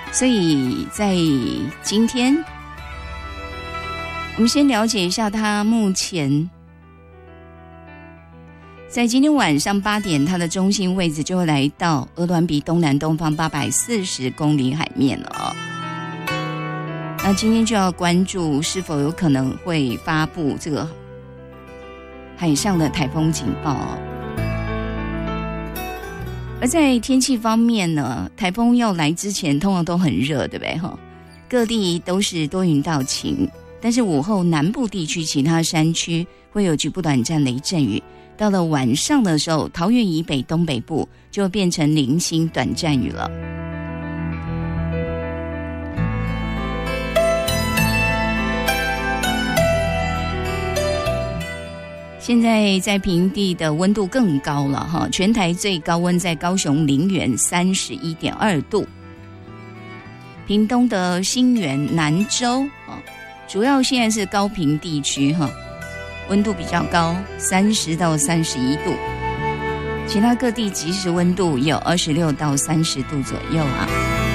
所以在今天，我们先了解一下它目前在今天晚上8点，它的中心位置就会来到鹅銮鼻东南东方840公里海面了哦。那今天就要关注是否有可能会发布这个海上的台风警报哦。而在天气方面呢，台风要来之前通常都很热，对不对？各地都是多云到晴，但是午后南部地区其他山区会有局部短暂雷阵雨。到了晚上的时候，桃园以北东北部就变成零星短暂雨了。现在在平地的温度更高了哈，全台最高温在高雄林园31.2度，屏东的新园、南州主要现在是高屏地区哈，温度比较高，30到31度，其他各地即时温度有26到30度左右啊。